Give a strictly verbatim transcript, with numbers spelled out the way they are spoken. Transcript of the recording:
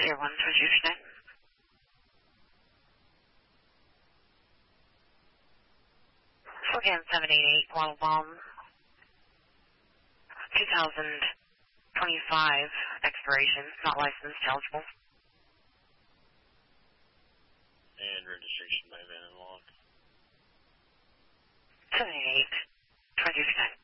zero one for zero nine. Again, seven eight eight, Guava Bomb, two thousand twenty-five expiration, not licensed, eligible. And registration by van and log. seven eight eight, twenty-two percent.